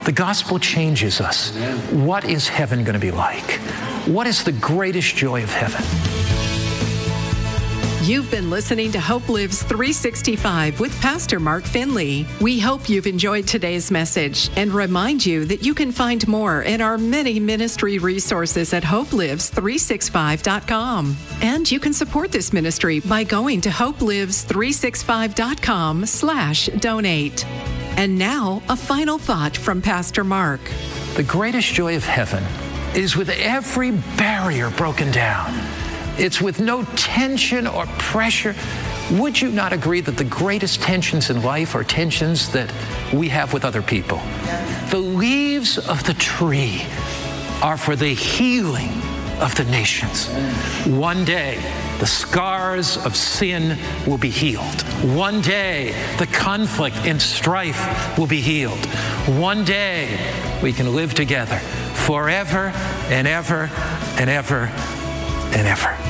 The gospel changes us. What is heaven going to be like? What is the greatest joy of heaven? You've been listening to Hope Lives 365 with Pastor Mark Finley. We hope you've enjoyed today's message and remind you that you can find more in our many ministry resources at hopelives365.com. And you can support this ministry by going to hopelives365.com/donate. And now, a final thought from Pastor Mark. The greatest joy of heaven is with every barrier broken down. It's with no tension or pressure. Would you not agree that the greatest tensions in life are tensions that we have with other people? The leaves of the tree are for the healing of the nations. One day, the scars of sin will be healed. One day, the conflict and strife will be healed. One day, we can live together forever and ever and ever and ever.